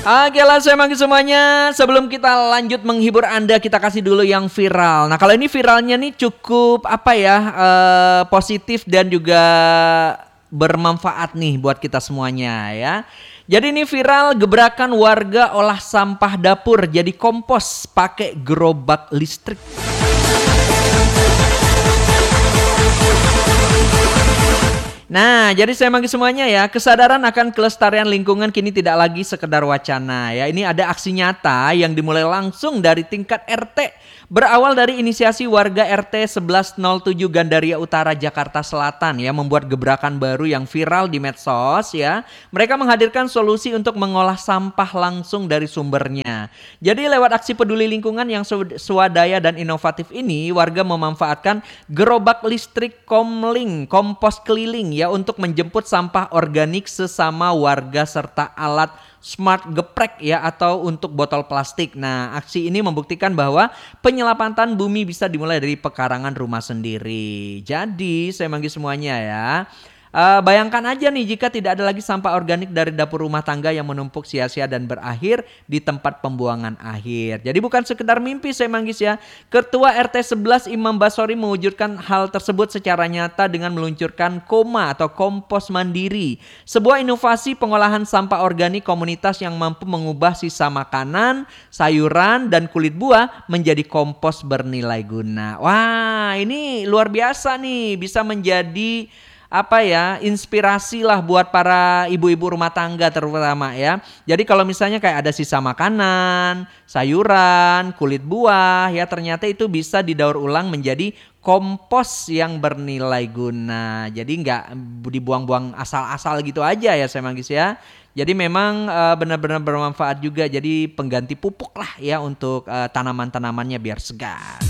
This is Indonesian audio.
Oke lah saya manggil semuanya. Sebelum kita lanjut menghibur Anda, kita kasih dulu yang viral. Nah kalau ini viralnya nih cukup positif dan juga bermanfaat nih buat kita semuanya ya. Jadi ini viral gebrakan warga olah sampah dapur jadi kompos pakai gerobak listrik. Nah, jadi saya manggil semuanya ya, kesadaran akan kelestarian lingkungan kini tidak lagi sekedar wacana ya. Ini ada aksi nyata yang dimulai langsung dari tingkat RT. Berawal dari inisiasi warga RT 1107 Gandaria Utara Jakarta Selatan ya, membuat gebrakan baru yang viral di medsos ya. Mereka menghadirkan solusi untuk mengolah sampah langsung dari sumbernya. Jadi lewat aksi peduli lingkungan yang swadaya dan inovatif ini, warga memanfaatkan gerobak listrik komling, kompos keliling ya untuk menjemput sampah organik sesama warga serta alat smart geprek ya atau untuk botol plastik. Nah, aksi ini membuktikan bahwa penyelamatan bumi bisa dimulai dari pekarangan rumah sendiri. Jadi, saya manggil semuanya ya. Bayangkan aja nih jika tidak ada lagi sampah organik dari dapur rumah tangga yang menumpuk sia-sia dan berakhir di tempat pembuangan akhir. Jadi bukan sekedar mimpi saya manggis ya. Ketua RT 11 Imam Basori mewujudkan hal tersebut secara nyata dengan meluncurkan Koma atau kompos mandiri. Sebuah inovasi pengolahan sampah organik komunitas yang mampu mengubah sisa makanan, sayuran, dan kulit buah menjadi kompos bernilai guna. Wah, ini luar biasa nih, bisa menjadi inspirasi lah buat para ibu-ibu rumah tangga terutama ya. Jadi kalau misalnya kayak ada sisa makanan, sayuran, kulit buah ya, ternyata itu bisa didaur ulang menjadi kompos yang bernilai guna. Jadi nggak dibuang-buang asal-asal gitu aja ya saya manggis ya. Jadi memang benar-benar bermanfaat juga, jadi pengganti pupuk lah ya untuk tanaman-tanamannya biar segar.